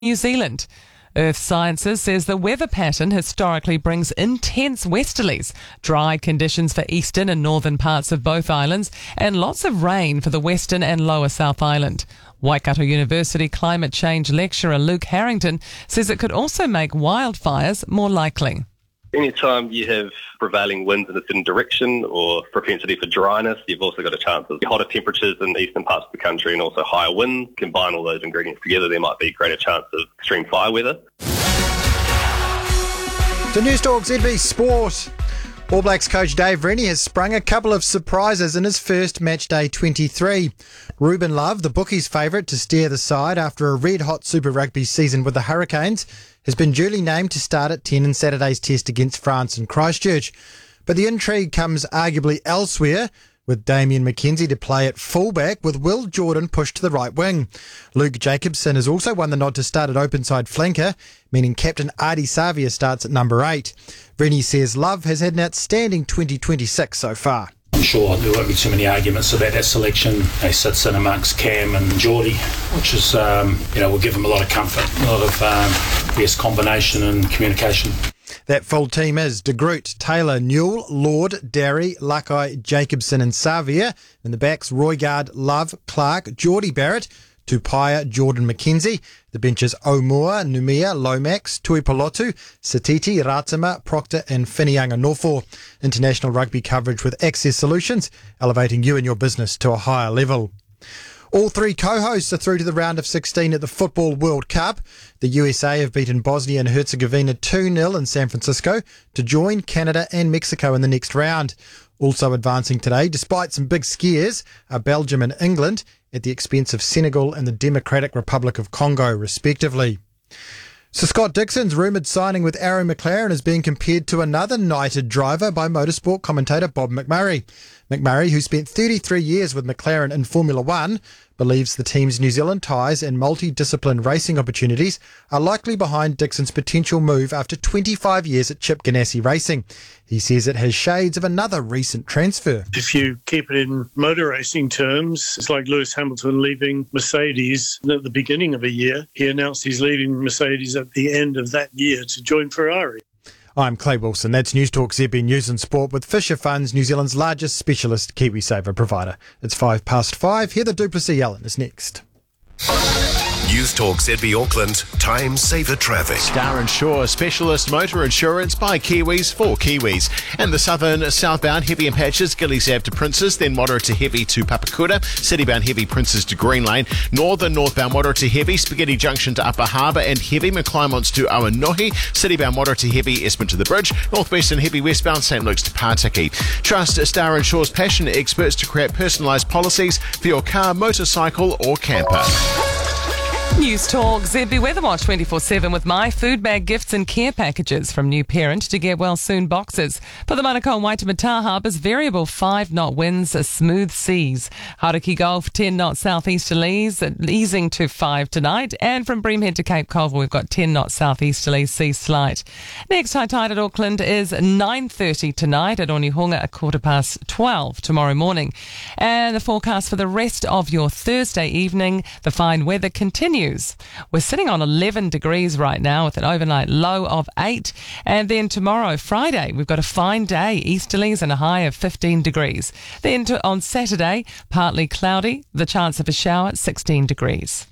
New Zealand. Earth Sciences says the weather pattern historically brings intense westerlies, dry conditions for eastern and northern parts of both islands, and lots of rain for the western and lower South Island. Waikato University climate change lecturer Luke Harrington says it could also make wildfires more likely. Anytime you have prevailing winds in a certain direction or propensity for dryness, you've also got a chance of hotter temperatures in eastern parts of the country and also higher wind. Combine all those ingredients together, there might be a greater chance of extreme fire weather. To Newstalk ZB Sport. All Blacks coach Dave Rennie has sprung a couple of surprises in his first matchday 23. Ruben Love, the bookies' favourite to steer the side after a red-hot Super Rugby season with the Hurricanes, has been duly named to start at 10 in Saturday's test against France in Christchurch. But the intrigue comes arguably elsewhere, with Damien McKenzie to play at fullback with Will Jordan pushed to the right wing. Luke Jacobson has also won the nod to start at openside flanker, meaning captain Ardie Savea starts at number 8. Rennie says Love has had an outstanding 2026 so far. I'm sure there won't be too many arguments about that selection. He sits in amongst Cam and Geordie, which is, will give him a lot of comfort, a lot of best combination and communication. That full team is De Groot, Taylor, Newell, Lord, Darry, Lakai, Jacobson and Savea. In the backs, Roigard, Love, Clark, Geordie Barrett, Tupaia, Jordan McKenzie. The benches O'Moore, Numia, Lomax, Tuipulotu, Satiti, Ratama, Proctor and Whinianga Norfolk. International rugby coverage with Access Solutions, elevating you and your business to a higher level. All three co-hosts are through to the round of 16 at the Football World Cup. The USA have beaten Bosnia and Herzegovina 2-0 in San Francisco to join Canada and Mexico in the next round. Also advancing today, despite some big scares, are Belgium and England at the expense of Senegal and the Democratic Republic of Congo, respectively. So Scott Dixon's rumoured signing with Arrow McLaren is being compared to another knighted driver by motorsport commentator Bob McMurray. McMurray, who spent 33 years with McLaren in Formula One, believes the team's New Zealand ties and multi-discipline racing opportunities are likely behind Dixon's potential move after 25 years at Chip Ganassi Racing. He says it has shades of another recent transfer. If you keep it in motor racing terms, it's like Lewis Hamilton leaving Mercedes at the beginning of a year. He announced he's leaving Mercedes at the end of that year to join Ferrari. I'm Clay Wilson. That's Newstalk ZB News and Sport with Fisher Funds, New Zealand's largest specialist KiwiSaver provider. It's 5:05. Heather Duplessis Allen is next. Newstalk ZB Auckland, Time Saver Traffic. Star Insure, specialist motor insurance by Kiwis for Kiwis. And the southern southbound heavy in patches, Gillies Ave to Princes, then moderate to heavy to Papakura, citybound heavy Princes to Green Lane, northbound moderate to heavy, Spaghetti Junction to Upper Harbour and heavy McClymonts to Awanohi, citybound moderate to heavy Esmond to the Bridge, northwestern heavy westbound St Luke's to Partiki. Trust Star Insure's passion experts to create personalised policies for your car, motorcycle or camper. Newstalk ZB Weather Watch 24/7 with My Food Bag gifts and care packages from New Parent to Get Well Soon boxes. For the Manukau and Waitemata Harbours, variable 5-knot winds, smooth seas. Hauraki Gulf 10-knot southeasterlies, easing to 5 tonight. And from Breamhead to Cape Colville, we've got 10-knot southeasterlies, sea slight. Next high tide at Auckland is 9:30 tonight. At Onehunga, 12:15 tomorrow morning. And the forecast for the rest of your Thursday evening, the fine weather continues. We're sitting on 11 degrees right now with an overnight low of 8. And then tomorrow, Friday, we've got a fine day, easterlies and a high of 15 degrees. Then on Saturday, partly cloudy, the chance of a shower, 16 degrees.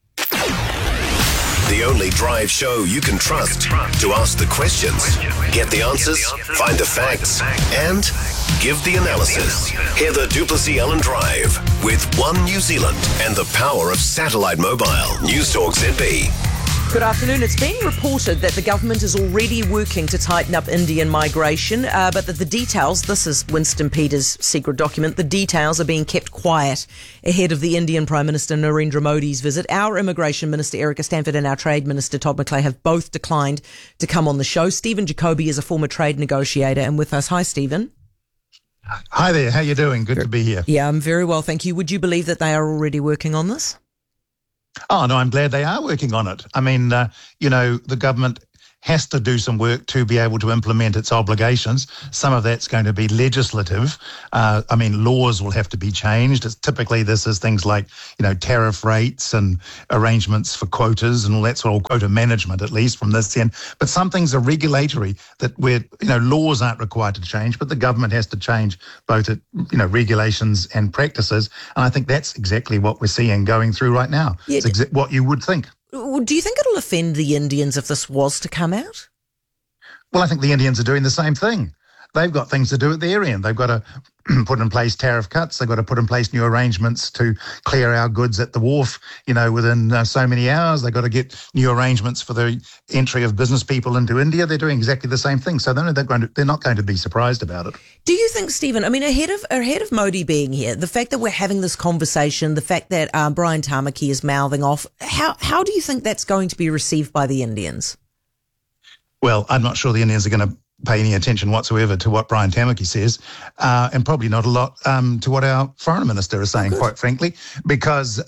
The only drive show you can trust to ask the questions, get the answers, find the facts, and give the analysis. Heather Duplessis Allen Drive with One New Zealand and the power of satellite mobile. Newstalk ZB. Good afternoon. It's been reported that the government is already working to tighten up Indian migration, but that the details, this is Winston Peters' secret document, the details are being kept quiet ahead of the Indian Prime Minister Narendra Modi's visit. Our Immigration Minister Erica Stanford and our Trade Minister Todd McClay have both declined to come on the show. Stephen Jacoby is a former trade negotiator and with us. Hi, Stephen. Hi there. How you doing? Good to be here. Yeah, I'm very well, thank you. Would you believe that they are already working on this? Oh, no, I'm glad they are working on it. I mean, the government has to do some work to be able to implement its obligations. Some of that's going to be legislative. Laws will have to be changed. Typically, this is things like, tariff rates and arrangements for quotas and all that sort of quota management, at least from this end. But some things are regulatory that laws aren't required to change, but the government has to change both regulations and practices. And I think that's exactly what we're seeing going through right now. Yeah. It's what you would think. Do you think it'll offend the Indians if this was to come out? Well, I think the Indians are doing the same thing. They've got things to do at their end. They've got to put in place tariff cuts. They've got to put in place new arrangements to clear our goods at the wharf, within so many hours. They've got to get new arrangements for the entry of business people into India. They're doing exactly the same thing. So they're not going to be surprised about it. Do you think, Stephen, ahead of Modi being here, the fact that we're having this conversation, the fact that Brian Tamaki is mouthing off, how do you think that's going to be received by the Indians? Well, I'm not sure the Indians are going to pay any attention whatsoever to what Brian Tamaki says, and probably not a lot to what our foreign minister is saying, quite frankly, because,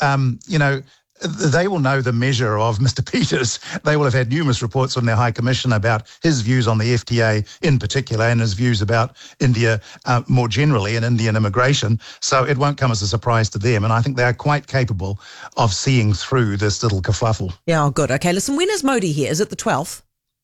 they will know the measure of Mr. Peters. They will have had numerous reports from their High Commission about his views on the FTA in particular and his views about India more generally and Indian immigration. So it won't come as a surprise to them. And I think they are quite capable of seeing through this little kerfuffle. Yeah, oh, good. Okay, listen, when is Modi here? Is it the 12th?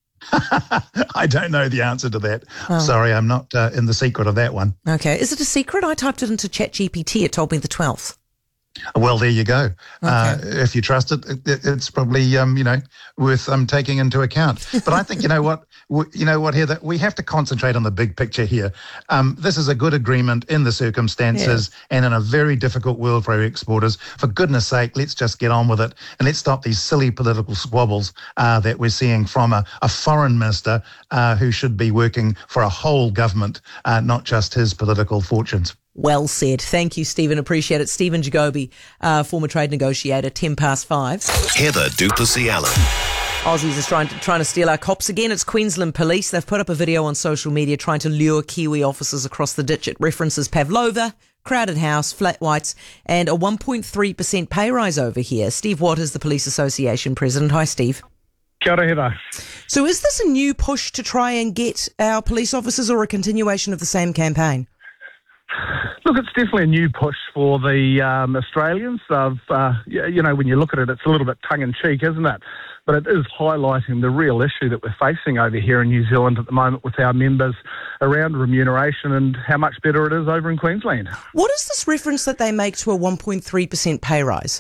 I don't know the answer to that. Oh. Sorry, I'm not in the secret of that one. Okay. Is it a secret? I typed it into ChatGPT. It told me the 12th. Well, there you go. Okay. If you trust it, it's probably worth taking into account. But I think Heather, we have to concentrate on the big picture here. This is a good agreement in the circumstances and in a very difficult world for our exporters. For goodness sake, let's just get on with it and let's stop these silly political squabbles that we're seeing from a foreign minister who should be working for a whole government, not just his political fortunes. Well said. Thank you, Stephen. Appreciate it. Stephen Jagobi, former trade negotiator, 5:10. Heather du Plessis-Allen. Aussies are trying to steal our cops again. It's Queensland Police. They've put up a video on social media trying to lure Kiwi officers across the ditch. It references Pavlova, crowded house, flat whites, and a 1.3% pay rise over here. Steve Watt is the Police Association president. Hi, Steve. Kia ora, Heather. So is this a new push to try and get our police officers or a continuation of the same campaign? Look, it's definitely a new push for the Australians. When you look at it, it's a little bit tongue-in-cheek, isn't it? But it is highlighting the real issue that we're facing over here in New Zealand at the moment with our members around remuneration and how much better it is over in Queensland. What is this reference that they make to a 1.3% pay rise?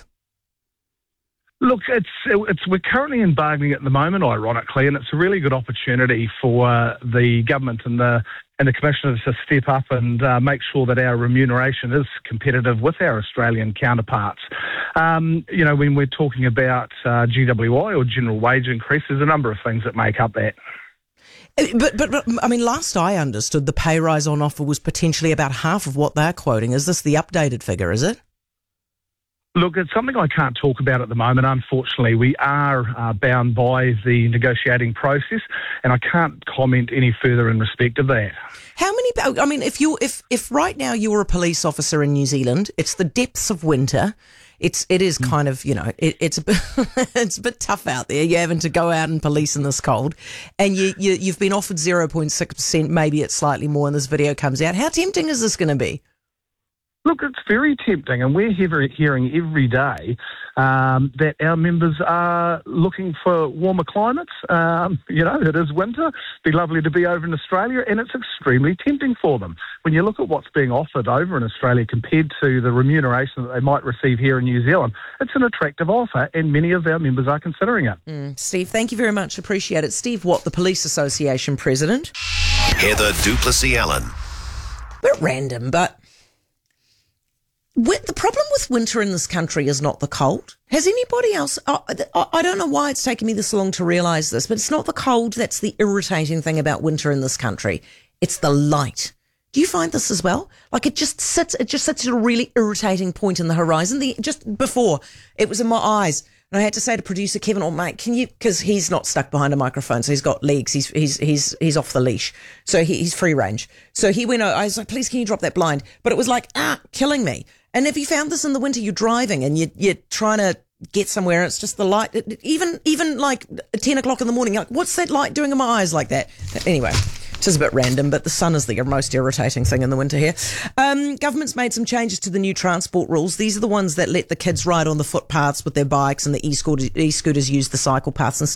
Look, we're currently in bargaining at the moment, ironically, and it's a really good opportunity for the government and the commissioners to step up and make sure that our remuneration is competitive with our Australian counterparts. When we're talking about GWI or general wage increase, there's a number of things that make up that. But last I understood, the pay rise on offer was potentially about half of what they're quoting. Is this the updated figure, is it? Look, it's something I can't talk about at the moment. Unfortunately, we are bound by the negotiating process, and I can't comment any further in respect of that. How many? If right now you were a police officer in New Zealand, it's the depths of winter. It is kind of, it's a bit, it's a bit tough out there. You're having to go out and police in this cold, and you've been offered 0.6%. Maybe it's slightly more when this video comes out. How tempting is this going to be? Look, it's very tempting, and we're hearing every day that our members are looking for warmer climates. It is winter. It'd be lovely to be over in Australia, and it's extremely tempting for them. When you look at what's being offered over in Australia compared to the remuneration that they might receive here in New Zealand, it's an attractive offer, and many of our members are considering it. Steve, thank you very much. Appreciate it. Steve Watt, the Police Association president. Heather du Plessis-Allen. Bit random, but the problem with winter in this country is not the cold. Has anybody else... I don't know why it's taken me this long to realise this, but it's not the cold that's the irritating thing about winter in this country. It's the light. Do you find this as well? Like it just sits at a really irritating point in the horizon. Just before, it was in my eyes. And I had to say to producer Kevin, "Oh mate, can you?" Because he's not stuck behind a microphone, so he's got legs. He's off the leash, so he's free range. So he went. I was like, "Please, can you drop that blind?" But it was like killing me. And have you found this in the winter? You're driving and you're trying to get somewhere and it's just the light, even like 10 o'clock in the morning, like, what's that light doing in my eyes like that? Anyway, it is a bit random, but the sun is the most irritating thing in the winter here. Government's made some changes to the new transport rules. These are the ones that let the kids ride on the footpaths with their bikes, and the e-scooters use the cycle paths